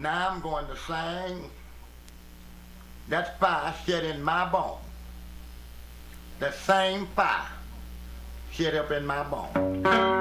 Now I'm going to sing that fire shed in my bone. The same fire shed up in my bone.